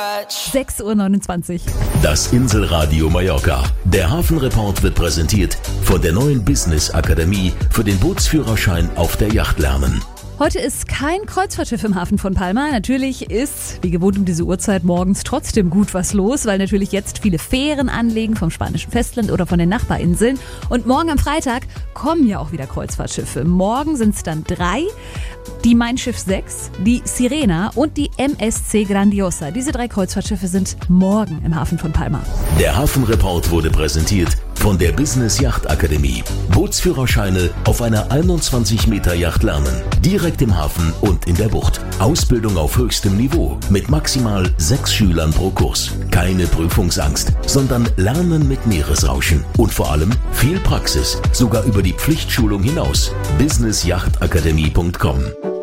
6:29 Uhr. Das Inselradio Mallorca. Der Hafenreport wird präsentiert von der neuen Business Akademie für den Bootsführerschein auf der Yacht lernen. Heute ist kein Kreuzfahrtschiff im Hafen von Palma. Natürlich ist, wie gewohnt um diese Uhrzeit morgens, trotzdem gut was los, weil natürlich jetzt viele Fähren anlegen vom spanischen Festland oder von den Nachbarinseln. Und morgen am Freitag kommen ja auch wieder Kreuzfahrtschiffe. Morgen sind es dann 3, die Mein Schiff 6, die Sirena und die MSC Grandiosa. Diese 3 Kreuzfahrtschiffe sind morgen im Hafen von Palma. Der Hafenreport wurde präsentiert von der Business Yacht Akademie. Bootsführerscheine auf einer 21 Meter Yacht lernen. Direkt im Hafen und in der Bucht. Ausbildung auf höchstem Niveau mit maximal 6 Schülern pro Kurs. Keine Prüfungsangst, sondern Lernen mit Meeresrauschen. Und vor allem viel Praxis, sogar über die Pflichtschulung hinaus. businessyachtakademie.com